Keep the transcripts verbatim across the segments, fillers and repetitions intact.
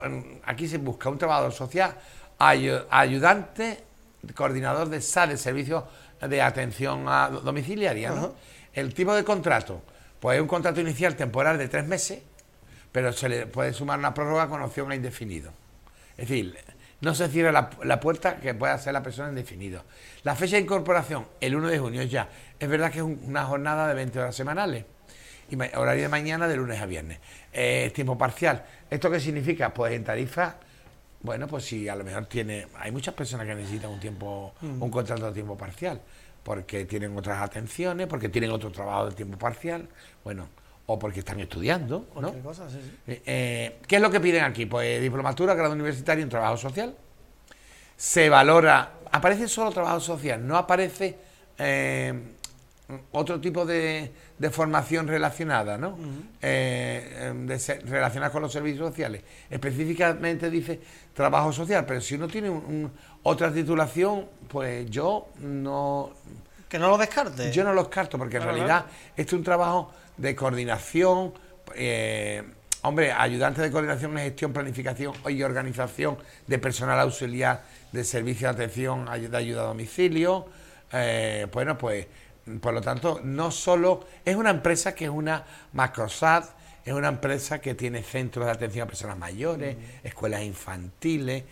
aquí se busca un trabajador social, ayu- ayudante, coordinador de S A D, de servicios de atención a domiciliaria, ¿no? Ajá. El tipo de contrato, pues es un contrato inicial temporal de tres meses, pero se le puede sumar una prórroga con opción a indefinido. Es decir, no se cierra la, la puerta que pueda hacer la persona indefinido. La fecha de incorporación, el uno de junio ya. Es verdad que es un- una jornada de veinte horas semanales. Y ma- horario de mañana de lunes a viernes. Eh, tiempo parcial. ¿Esto qué significa? Pues en tarifa, bueno, pues si a lo mejor tiene... Hay muchas personas que necesitan un tiempo, un contrato de tiempo parcial, porque tienen otras atenciones, porque tienen otro trabajo de tiempo parcial, bueno, o porque están estudiando, ¿no? Cualquier cosa, sí, sí. Eh, eh, ¿Qué es lo que piden aquí? Pues diplomatura, grado universitario en trabajo social. Se valora, aparece solo trabajo social, no aparece eh, otro tipo de, de formación relacionada, ¿no? Eh, eh, de se- relacionada con los servicios sociales. Específicamente dice trabajo social, pero si uno tiene un- un- otra titulación, pues yo no, Que no lo descarte. yo no los carto, porque en Claro, realidad claro. esto es un trabajo de coordinación, eh, hombre, ayudante de coordinación, gestión, planificación y organización de personal auxiliar de servicio de atención ay- de ayuda a domicilio. Eh, bueno, pues, por lo tanto, no solo es una empresa que es una macrosad, es una empresa que tiene centros de atención a personas mayores, escuelas infantiles,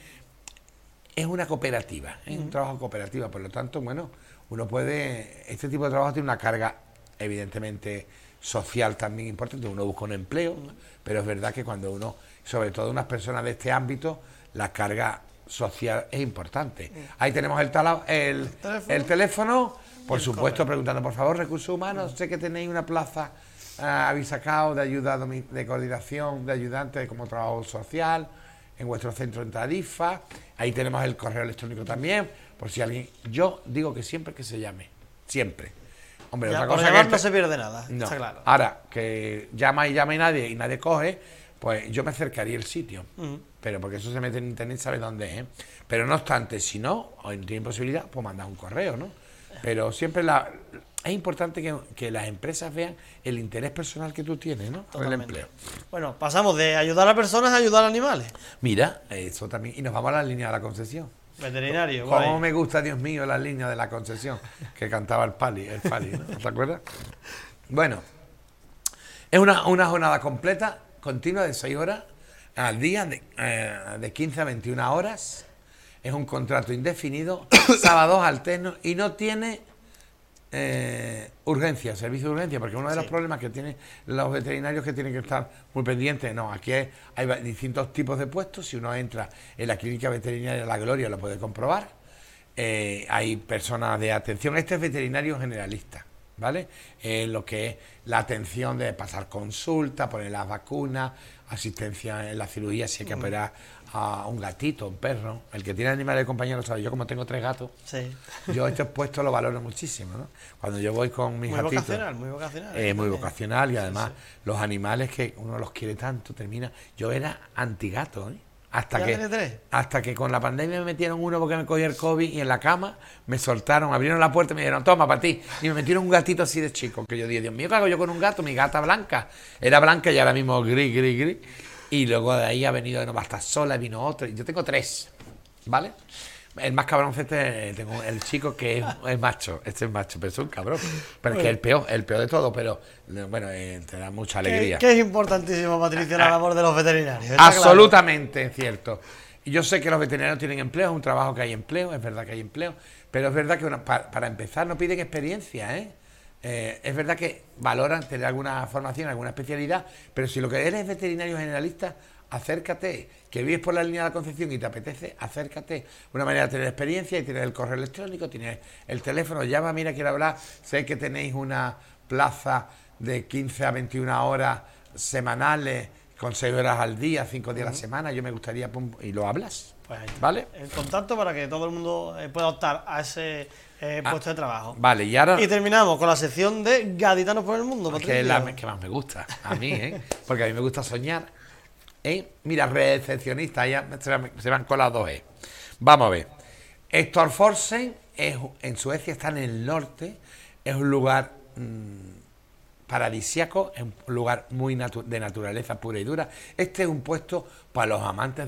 es una cooperativa, es un trabajo cooperativo, por lo tanto, bueno, uno puede, este tipo de trabajo tiene una carga evidentemente social también importante, uno busca un empleo, pero es verdad que cuando uno, sobre todo unas personas de este ámbito, la carga social es importante. Ahí tenemos el, tala- el, teléfono. el teléfono, por el supuesto, correo. preguntando, por favor, recursos humanos, sé que tenéis una plaza, ah, habéis sacado de ayuda a domi- de coordinación de ayudantes como trabajo social, en vuestro centro en Tarifa. Ahí tenemos el correo electrónico también, por si alguien... Yo digo que siempre que se llame, siempre. Hombre, Ya, otra por cosa llamar que... no este- se pierde nada, No. está claro. Ahora, que llama y llama y nadie, y nadie coge, pues yo me acercaría el sitio. Pero porque eso se mete en internet, sabe dónde es. ¿eh? Pero no obstante, si no, o no tiene posibilidad, pues manda un correo, ¿no? Pero siempre la... Es importante que, que las empresas vean el interés personal que tú tienes, ¿no? Por el Totalmente. empleo. Bueno, pasamos de ayudar a personas a ayudar a animales. Mira, eso también. Y nos vamos a la línea de la concesión. Veterinario, Cómo guay. me gusta, Dios mío, la línea de la concesión que cantaba el Pali, el Pali, ¿no? ¿Te acuerdas? Bueno, es una, una jornada completa, continua de seis horas al día, de, eh, de quince a veintiuna horas. Es un contrato indefinido, sábados alternos y no tiene eh, urgencia, servicio de urgencia, porque uno de los Sí. problemas que tienen los veterinarios que tienen que estar muy pendientes, no, aquí es- hay va- distintos tipos de puestos, si uno entra en la clínica veterinaria La Gloria lo puede comprobar, eh, hay personas de atención, este es veterinario generalista, ¿vale? Eh, lo que es la atención de pasar consulta, poner las vacunas, asistencia en la cirugía si hay que operar a un gatito, un perro, el que tiene animales de compañía lo sabe, yo como tengo tres gatos, Sí. yo estos puestos lo valoro muchísimo, ¿no? Cuando yo voy con mis Muy gatitos, vocacional, muy vocacional. eh, muy También. vocacional y además los animales que uno los quiere tanto, termina. Yo era antigato, ¿eh? Hasta ¿Ya que, tienes tres? hasta que con la pandemia me metieron uno porque me cogí el COVID y en la cama me soltaron, abrieron la puerta y me dijeron, toma para ti. Y me metieron un gatito así de chico, que yo dije, Dios mío, ¿qué hago yo con un gato? Mi gata blanca. Era blanca y ahora mismo gris, gris, gris. Y luego de ahí ha venido, no va a estar sola, vino otro. Y yo tengo tres, ¿vale? El más cabrón este, tengo el chico que es, es macho, este es macho, pero es un cabrón. Pero es que es el peor, el peor de todo, pero bueno, eh, te da mucha Que, alegría. que es importantísimo, Patricio, la labor de los veterinarios. está Absolutamente cierto. Y yo sé que los veterinarios tienen empleo, es un trabajo que hay empleo, es verdad que hay empleo, pero es verdad que una- pa- para empezar no piden experiencia, ¿eh? Eh, es verdad que valoran tener alguna formación, alguna especialidad, pero si lo que eres es veterinario generalista, acércate, que vives por la línea de la Concepción y te apetece, acércate. Una manera de tener experiencia y tienes el correo electrónico, tienes el teléfono, llama, mira, quiero hablar, sé que tenéis una plaza de quince a veintiuna horas semanales, con seis horas al día, cinco días a la semana, yo me gustaría, pum, y lo hablas, Pues ahí está. ¿vale? El contacto para que todo el mundo eh, pueda optar a ese eh, Ah, puesto de trabajo. Vale, y ahora... Y terminamos con la sección de gaditanos por el mundo, Patricio. que es la que más me gusta, a mí, ¿eh? Porque a mí me gusta soñar. ¿eh? Mira, recepcionista, ya se me, se me han colado dos E. Vamos a ver. Storforsen es, en Suecia, está en el norte, es un lugar mmm, paradisíaco, es un lugar muy natu- de naturaleza pura y dura. Este es un puesto para los amantes